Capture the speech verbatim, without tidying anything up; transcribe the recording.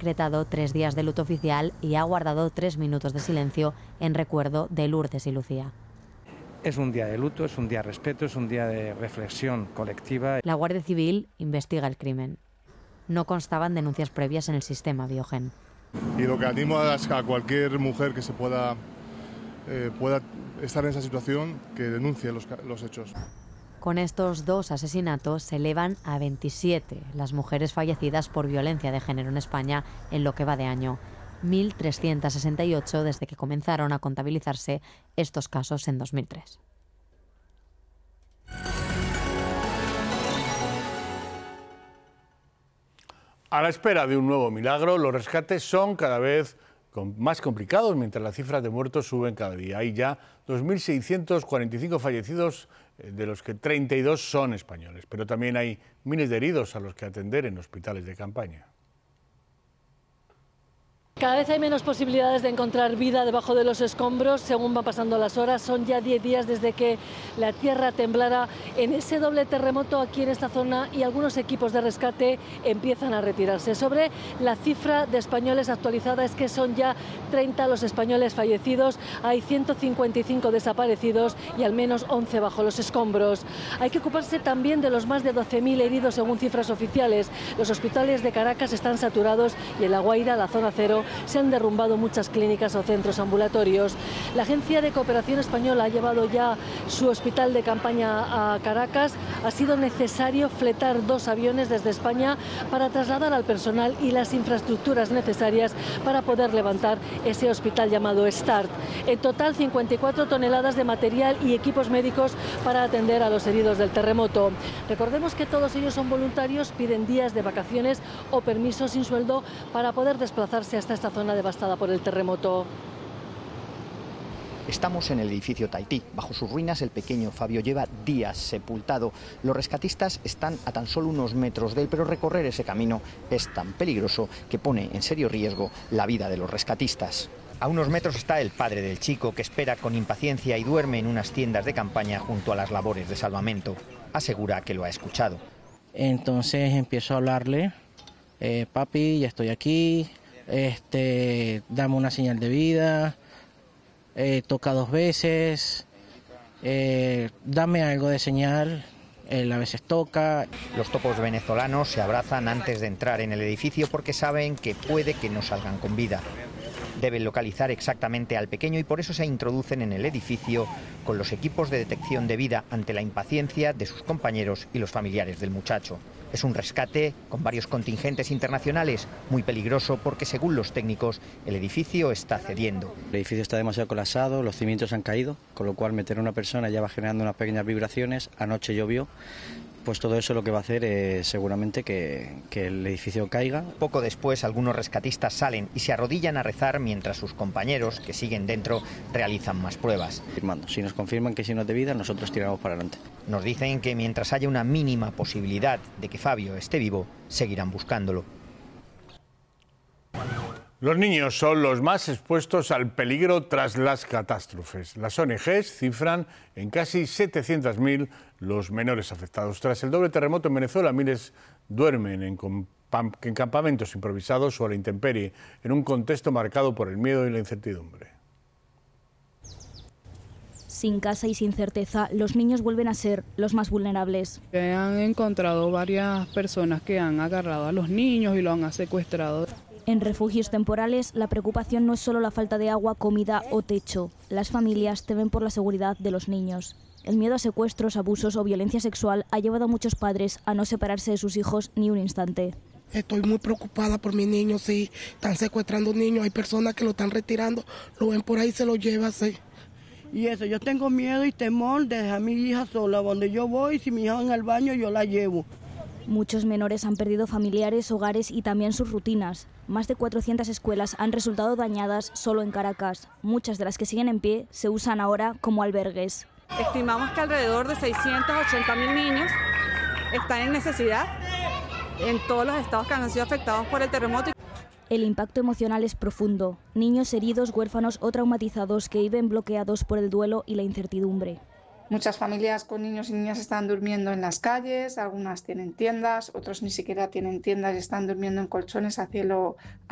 decretado tres días de luto oficial y ha guardado tres minutos de silencio en recuerdo de Lourdes y Lucía. Es un día de luto, es un día de respeto, es un día de reflexión colectiva. La Guardia Civil investiga el crimen. No constaban denuncias previas en el sistema Biogen. Y lo que animo a cualquier mujer que se pueda, eh, pueda estar en esa situación, que denuncie los, los hechos. Con estos dos asesinatos se elevan a veintisiete las mujeres fallecidas por violencia de género en España en lo que va de año. mil trescientos sesenta y ocho desde que comenzaron a contabilizarse estos casos en dos mil tres. A la espera de un nuevo milagro, los rescates son cada vez más complicados mientras las cifras de muertos suben cada día. Hay ya dos mil seiscientos cuarenta y cinco fallecidos, de los que treinta y dos son españoles, pero también hay miles de heridos a los que atender en hospitales de campaña. Cada vez hay menos posibilidades de encontrar vida debajo de los escombros según van pasando las horas. Son ya diez días desde que la tierra temblara en ese doble terremoto aquí en esta zona y algunos equipos de rescate empiezan a retirarse. Sobre la cifra de españoles actualizada es que son ya treinta los españoles fallecidos, hay ciento cincuenta y cinco desaparecidos y al menos once bajo los escombros. Hay que ocuparse también de los más de doce mil heridos según cifras oficiales. Los hospitales de Caracas están saturados y en La Guaira, la zona cero, se han derrumbado muchas clínicas o centros ambulatorios. La Agencia de Cooperación Española ha llevado ya su hospital de campaña a Caracas. Ha sido necesario fletar dos aviones desde España para trasladar al personal y las infraestructuras necesarias para poder levantar ese hospital llamado START. En total, cincuenta y cuatro toneladas de material y equipos médicos para atender a los heridos del terremoto. Recordemos que todos ellos son voluntarios, piden días de vacaciones o permisos sin sueldo para poder desplazarse hasta esta zona devastada por el terremoto. Estamos en el edificio Tahití. Bajo sus ruinas el pequeño Fabio lleva días sepultado. Los rescatistas están a tan solo unos metros de él, pero recorrer ese camino es tan peligroso que pone en serio riesgo la vida de los rescatistas. A unos metros está el padre del chico, que espera con impaciencia y duerme en unas tiendas de campaña junto a las labores de salvamento. Asegura que lo ha escuchado. Entonces empiezo a hablarle, eh, papi, ya estoy aquí. Este, dame una señal de vida, eh, toca dos veces, eh, dame algo de señal, él a veces toca. Los topos venezolanos se abrazan antes de entrar en el edificio porque saben que puede que no salgan con vida. Deben localizar exactamente al pequeño y por eso se introducen en el edificio con los equipos de detección de vida ante la impaciencia de sus compañeros y los familiares del muchacho. Es un rescate con varios contingentes internacionales, muy peligroso porque, según los técnicos, el edificio está cediendo. El edificio está demasiado colapsado, los cimientos han caído, con lo cual meter a una persona ya va generando unas pequeñas vibraciones. Anoche llovió, pues todo eso lo que va a hacer es seguramente que, que el edificio caiga. Poco después, algunos rescatistas salen y se arrodillan a rezar mientras sus compañeros, que siguen dentro, realizan más pruebas. Firmando. Si nos confirman que es signos de vida, nosotros tiramos para adelante. Nos dicen que mientras haya una mínima posibilidad de que Fabio esté vivo, seguirán buscándolo. Los niños son los más expuestos al peligro tras las catástrofes. Las O N Ges cifran en casi setecientos mil los menores afectados. Tras el doble terremoto en Venezuela, miles duermen en, en campamentos improvisados o a la intemperie, en un contexto marcado por el miedo y la incertidumbre. Sin casa y sin certeza, los niños vuelven a ser los más vulnerables. Han encontrado varias personas que han agarrado a los niños y los han secuestrado. En refugios temporales, la preocupación no es solo la falta de agua, comida o techo. Las familias temen por la seguridad de los niños. El miedo a secuestros, abusos o violencia sexual ha llevado a muchos padres a no separarse de sus hijos ni un instante. Estoy muy preocupada por mis niños, sí. Están secuestrando niños, hay personas que lo están retirando, lo ven por ahí y se lo llevan, sí. Y eso, yo tengo miedo y temor de dejar a mi hija sola. Donde yo voy, si mi hija en el baño, yo la llevo. Muchos menores han perdido familiares, hogares y también sus rutinas. Más de cuatrocientas escuelas han resultado dañadas solo en Caracas. Muchas de las que siguen en pie se usan ahora como albergues. Estimamos que alrededor de seiscientos ochenta mil niños están en necesidad en todos los estados que han sido afectados por el terremoto. El impacto emocional es profundo. Niños heridos, huérfanos o traumatizados que viven bloqueados por el duelo y la incertidumbre. Muchas familias con niños y niñas están durmiendo en las calles, algunas tienen tiendas, otros ni siquiera tienen tiendas y están durmiendo en colchones a cielo